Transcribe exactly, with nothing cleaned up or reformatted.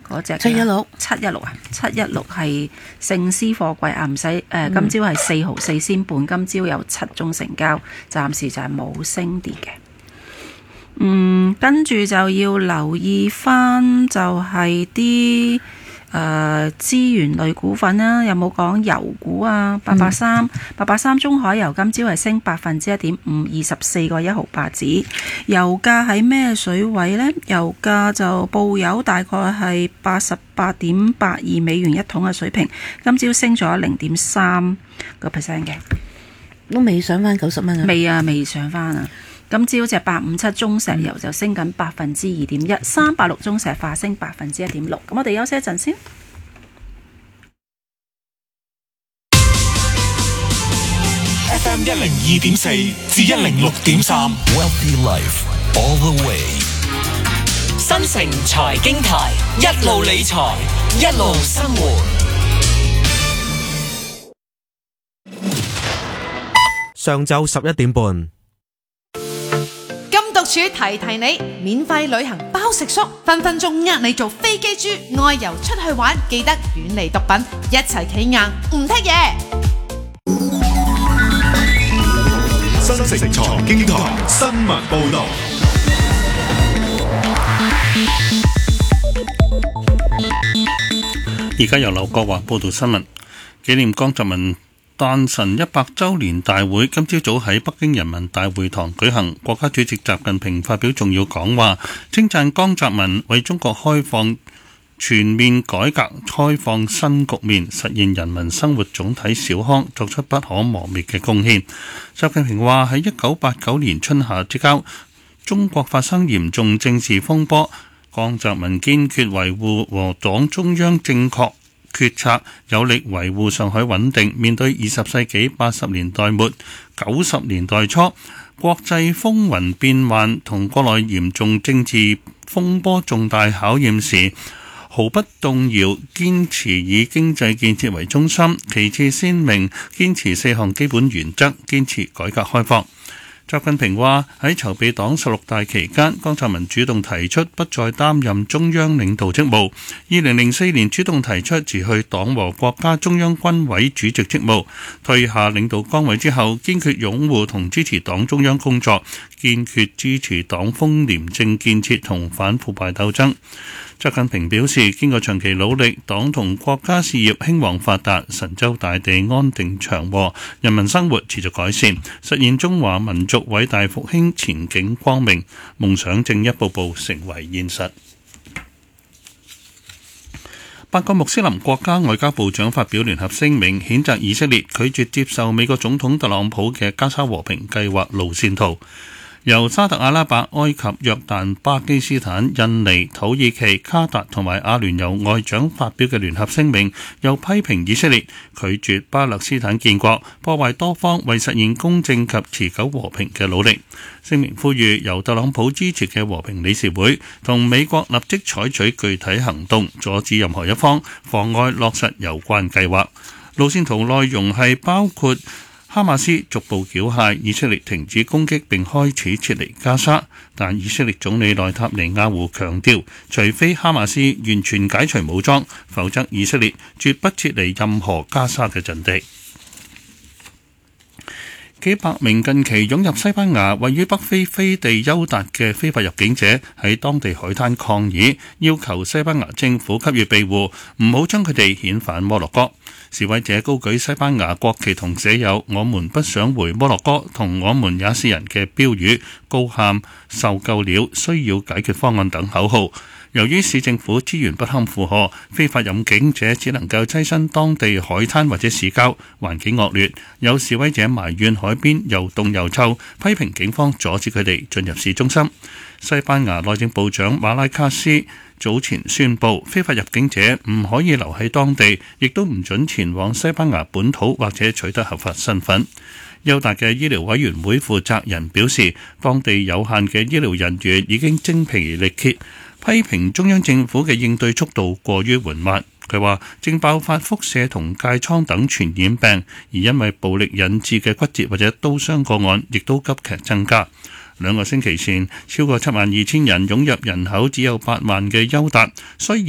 嗰隻七一六七一六啊，七一六係盛獅貨櫃啊，唔使誒，今朝係四毫四仙半，今朝有七宗成交，暫時就係冇升跌嘅。嗯，跟住就要留意翻就係啲誒資源類股份啦，有冇講油股啊？八八三八八三中海油今朝係升百分之一點五，二十四個一毫八子。油價喺咩水位呢？油價就報油大概係八十八點八二美元一桶嘅水平，今朝升咗零點三個 percent 嘅， 都未上翻九十蚊啊！ 未啊，未上翻啊！今朝隻八五七中石油就升緊百分之二點一，三八六中石化升百分之一點六。咁我哋休息一陣先。 F M 一零二點四至一零六點三 ，Wealthy Life all the way。 新城財經台，一路理財，一路生活。 上晝十一點半。 獨處提提你，免費旅行包食宿，分分鐘呃你做飛機豬，外遊出去玩，記得遠離毒品，一齊企硬唔得嘢。 新城財經台新聞報道。 而家由劉國華報道新聞，紀念江澤民誕辰一百週年大會今朝早喺北京人民大會堂舉行，國家主席習近平發表重要講話，稱讚江澤民為中國開放全面改革開放新局面，實現人民生活總體小康作出不可磨滅嘅貢獻。習近平話喺一九八九年春夏之交，中國發生嚴重政治風波，江澤民堅決維護和黨中央正確決策，有力維護上海穩定。面對二十世紀八十年代末九十年代初國際風雲變幻同國內嚴重政治風波重大考驗時，毫不動搖堅持以經濟建設為中心，旗幟鮮明堅持四項基本原則，堅持改革開放。習近平話喺籌備黨十六大期間，江澤民主動提出不再擔任中央領導職務。二零零四年主動提出辭去黨和國家中央軍委主席職務，退下領導崗位之後，堅決擁護同支持黨中央工作，堅決支持黨風廉政建設同反腐敗鬥爭。習近平表示，經過長期努力，黨同國家事業興旺發達，神州大地安定祥和，人民生活持續改善，實現中華民族偉大復興前景光明，夢想正一步步成為現實。八個穆斯林國家外交部長發表聯合聲明，譴責以色列拒絕接受美國總統特朗普嘅加沙和平計劃路線圖。由沙特阿拉伯、埃及、約旦、巴基斯坦、印尼、土耳其、卡達同埋阿聯酋外長發表嘅聯合聲明，又批評以色列拒絕巴勒斯坦建國，破壞多方為實現公正及持久和平嘅努力。聲明呼籲由特朗普支持嘅和平理事會同美國立即採取具體行動，阻止任何一方妨礙落實有關計劃。路線圖內容係包括哈馬斯逐步繳械，以色列停止攻擊並開始撤離加沙，但以色列總理內塔尼亞胡強調，除非哈馬斯完全解除武裝，否則以色列絕不撤離任何加沙嘅陣地。幾百名近期湧入西班牙位於北非飛地休達嘅非法入境者喺當地海灘抗議，要求西班牙政府給予庇護，唔好將佢哋遣返摩洛哥。示威者高舉西班牙國旗同寫有我們不想回摩洛哥同我們也是人嘅標語，高喊受夠了，需要解決方案等口號。由於市政府資源不堪負荷，非法入境者只能夠棲身當地海灘或者市郊，環境惡劣。有示威者埋怨海邊又凍又臭，批評警方阻止佢哋進入市中心。西班牙內政部長馬拉卡斯早前宣布，非法入境者唔可以留喺當地，亦都唔准前往西班牙本土或者取得合法身份。休達嘅醫療委員會負責人表示，當地有限嘅醫療人員已經精疲力竭，批評中央政府嘅應對速度過於緩慢。佢話正爆發腹瀉同疥瘡等傳染病，而因為暴力引致嘅骨折或者刀傷個案亦都急劇增加。兩個星期前，超過七萬二千人湧入人口只有八萬嘅休達，雖然